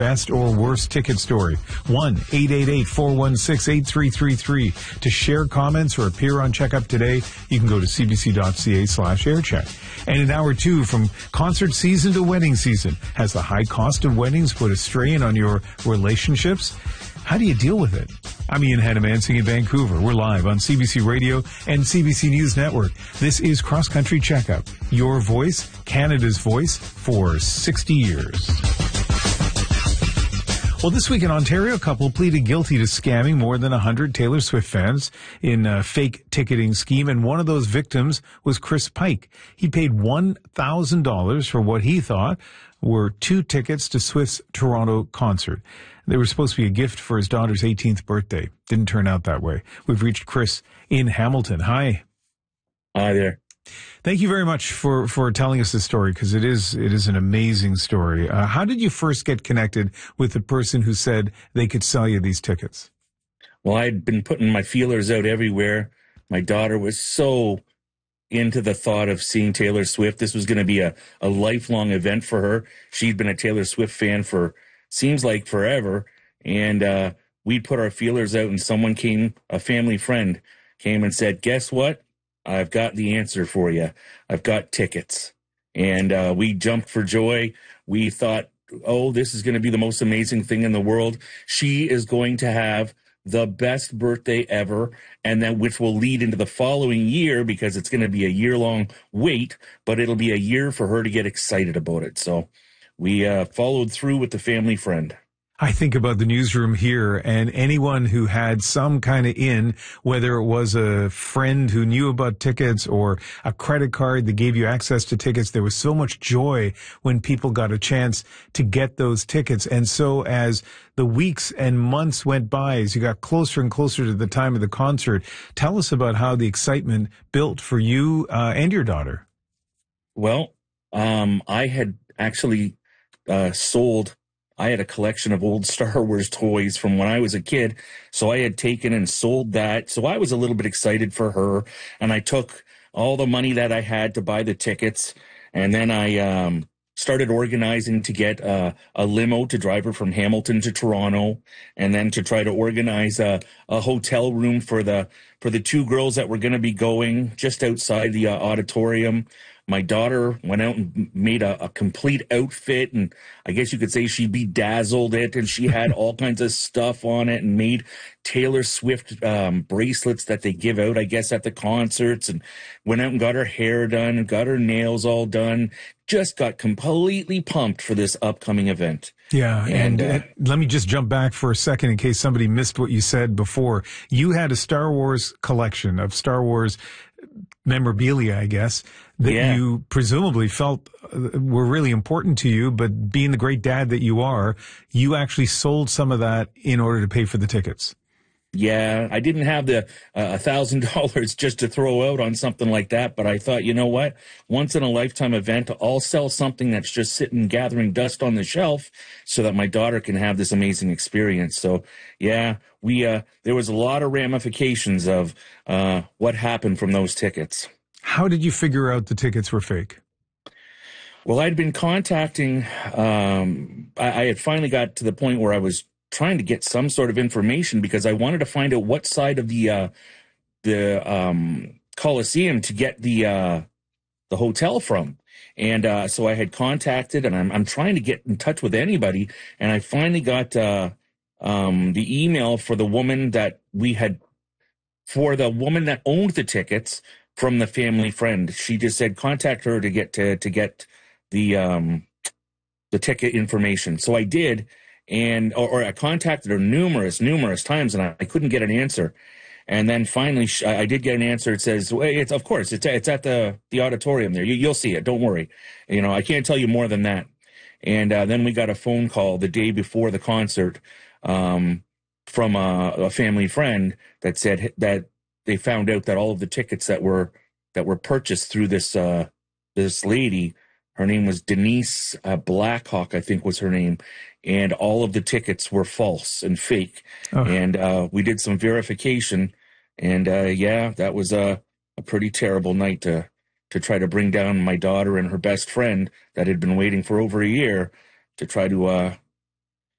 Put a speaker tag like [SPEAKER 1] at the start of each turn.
[SPEAKER 1] Best or worst ticket story. 1-888-416-8333. To share comments or appear on Checkup today, you can go to cbc.ca/aircheck. And in hour 2, from concert season to wedding season, has the high cost of weddings put a strain on your relationships? How do you deal with it? I'm Ian Hannamansing in Vancouver. We're live on CBC Radio and CBC News Network. This is Cross Country Checkup, your voice, Canada's voice, for 60 years. Well, this week, an Ontario couple pleaded guilty to scamming more than 100 Taylor Swift fans in a fake ticketing scheme, and one of those victims was Chris Pike. He paid $1,000 for what he thought were 2 tickets to Swift's Toronto concert. They were supposed to be a gift for his daughter's 18th birthday. Didn't turn out that way. We've reached Chris in Hamilton. Hi.
[SPEAKER 2] Hi there.
[SPEAKER 1] Thank you very much for telling us this story, because it is an amazing story. How did you first get connected with the person who said they could sell you these tickets?
[SPEAKER 2] Well, I'd been putting my feelers out everywhere. My daughter was so into the thought of seeing Taylor Swift. This was going to be a lifelong event for her. She'd been a Taylor Swift fan for seems like forever. And we'd put our feelers out, and someone came, a family friend came and said, guess what? I've got the answer for you. I've got tickets. And we jumped for joy. We thought, oh, this is going to be the most amazing thing in the world. She is going to have the best birthday ever, and that which will lead into the following year, because it's going to be a year-long wait, but it'll be a year for her to get excited about it. So we followed through with the family friend.
[SPEAKER 1] I think about the newsroom here, and anyone who had some kind of in, whether it was a friend who knew about tickets or a credit card that gave you access to tickets, there was so much joy when people got a chance to get those tickets. And so as the weeks and months went by, as you got closer and closer to the time of the concert, tell us about how the excitement built for you and your daughter.
[SPEAKER 2] Well, I had actually I had a collection of old Star Wars toys from when I was a kid, so I had taken and sold that. So I was a little bit excited for her, and I took all the money that I had to buy the tickets, and then I started organizing to get a limo to drive her from Hamilton to Toronto, and then to try to organize a hotel room for the 2 girls that were going to be going just outside the auditorium. My daughter went out and made a complete outfit, and I guess you could say she bedazzled it, and she had all kinds of stuff on it, and made Taylor Swift bracelets that they give out, I guess, at the concerts, and went out and got her hair done and got her nails all done. Just got completely pumped for this upcoming event.
[SPEAKER 1] Yeah, and let me just jump back for a second in case somebody missed what you said before. You had a Star Wars collection of Star Wars memorabilia, I guess, that you presumably felt were really important to you, but being the great dad that you are, you actually sold some of that in order to pay for the tickets.
[SPEAKER 2] Yeah, I didn't have the $1,000 just to throw out on something like that, but I thought, you know what? Once in a lifetime event, I'll sell something that's just sitting gathering dust on the shelf so that my daughter can have this amazing experience. So, yeah, there was a lot of ramifications of what happened from those tickets.
[SPEAKER 1] How did you figure out the tickets were fake?
[SPEAKER 2] Well, I'd been contacting, I had finally got to the point where I was trying to get some sort of information, because I wanted to find out what side of the Coliseum to get the hotel from. And so I had contacted, and I'm trying to get in touch with anybody, and I finally got the email for the woman that owned the tickets from the family friend. She just said contact her to get the ticket information. So I did. Or I contacted her numerous times, and I couldn't get an answer. And then finally, I did get an answer. It says, well, it's at the auditorium there. You'll see it. Don't worry. I can't tell you more than that. And then we got a phone call the day before the concert from a family friend that said that they found out that all of the tickets that were purchased through this lady, her name was Denise Blackhawk, I think was her name, and all of the tickets were false and fake. Oh. And we did some verification, and that was a pretty terrible night to try to bring down my daughter and her best friend that had been waiting for over a year to try to